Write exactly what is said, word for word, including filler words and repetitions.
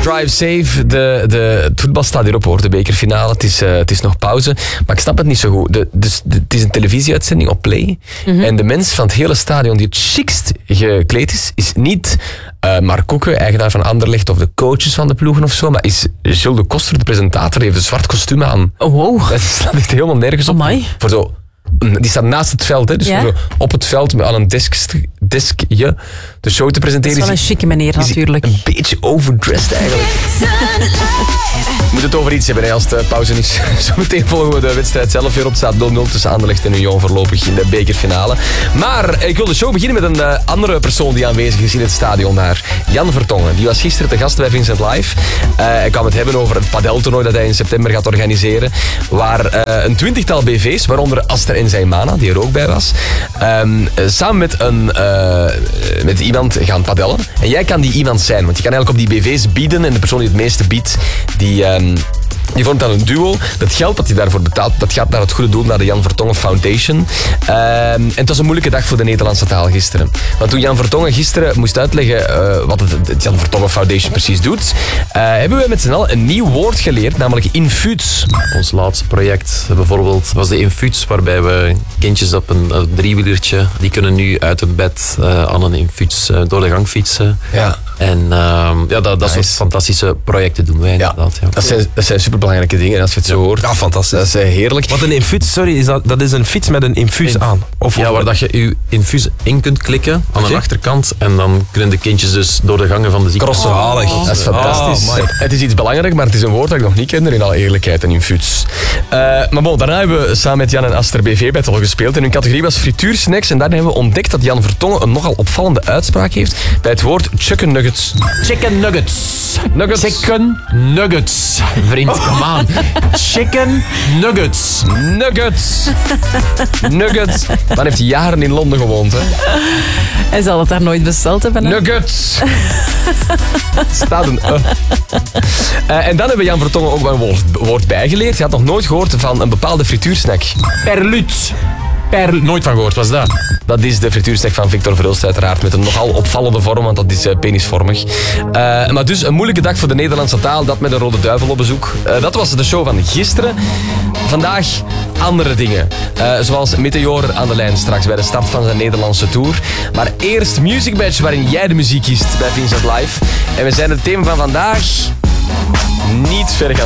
Drive Safe. De, de, het voetbal staat hierop hoor, de bekerfinale. Het is, uh, het is nog pauze. Maar ik snap het niet zo goed. De, dus, de, het is een televisieuitzending op Play. Mm-hmm. En de mens van het hele stadion die het chicst gekleed is, is niet uh, Mark Kokke, eigenaar van Anderlecht, of de coaches van de ploegen of zo, maar is Jules de Koster, de presentator, die heeft een zwart kostuum aan. Oh, wow. Dat slaat echt helemaal nergens op. Amai. Voor zo... Die staat naast het veld, hè? Dus ja? voor zo op het veld met aan een desk, deskje de show te presenteren. Dat is wel een chique meneer natuurlijk. Een beetje overdressed eigenlijk. We moeten het over iets hebben hè, als de pauze is. Zometeen volgen we de wedstrijd zelf weer op. Staat nul nul tussen Anderlecht en Union voorlopig in de bekerfinale. Maar ik wil de show beginnen met een uh, andere persoon die aanwezig is in het stadion daar. Jan Vertongen. Die was gisteren te gast bij Vincent Live. Uh, hij kwam het hebben over het padeltoernooi dat hij in september gaat organiseren. Waar uh, een twintigtal B V's, waaronder Aster en Zaimana, die er ook bij was, um, samen met, een, uh, met iemand gaan padellen. En jij kan die iemand zijn, want je kan eigenlijk op die B V's bieden en de persoon die het meeste biedt, die... Um, Die vormt dan een duo. Dat geld dat hij daarvoor betaalt, dat gaat naar het goede doel, naar de Jan Vertongen Foundation. Uh, en het was een moeilijke dag voor de Nederlandse taal gisteren. Want toen Jan Vertongen gisteren moest uitleggen uh, wat het, het Jan Vertongen Foundation precies doet, uh, hebben we met z'n allen een nieuw woord geleerd, namelijk infuus. Ons laatste project bijvoorbeeld was de infuus, waarbij we kindjes op een, een driewielertje, die kunnen nu uit hun bed uh, aan een infuus uh, door de gang fietsen. Ja. En uh, ja, dat, dat nice. soort fantastische projecten doen wij inderdaad. Ja. Dat zijn, dat zijn superbelangrijke dingen als je het zo hoort. Ja, fantastisch. Dat is uh, heerlijk. Wat een infuus, sorry, is dat, dat is een fiets met een infuus in, aan. Of, ja, waar dat je je infuus in kunt klikken aan okay. de achterkant en dan kunnen de kindjes dus door de gangen van de ziekenhuis. Zalig. Oh, dat is fantastisch. Oh, het is iets belangrijk, maar het is een woord dat ik nog niet kende in alle eerlijkheid, een infuus. Uh, maar bon, daarna hebben we samen met Jan en Aster B V Battle gespeeld en hun categorie was frituursnacks en daarin hebben we ontdekt dat Jan Vertongen een nogal opvallende uitspraak heeft bij het woord chicken nuggets. Chicken nuggets. Nuggets. Chicken nuggets. Vriend, kom aan. Chicken nuggets. Nuggets. Nuggets. Man heeft jaren in Londen gewoond, hè. Hij zal het daar nooit besteld hebben. Hè? Nuggets. Staat een uh. uh. En dan hebben we Jan Vertongen ook wel een woord, woord bijgeleerd. Hij had nog nooit gehoord van een bepaalde frituursnack. Perlut. Per... Nooit van gehoord, wat is dat? Dat is de frituursnack van Victor Verhulst uiteraard, met een nogal opvallende vorm, want dat is uh, penisvormig. Uh, maar dus een moeilijke dag voor de Nederlandse taal, dat met een rode duivel op bezoek. Uh, dat was de show van gisteren. Vandaag andere dingen, uh, zoals Meteor aan de lijn straks bij de start van zijn Nederlandse tour. Maar eerst Music Badge, waarin jij de muziek kiest bij Vincent Live. En we zijn het thema van vandaag niet ver gaan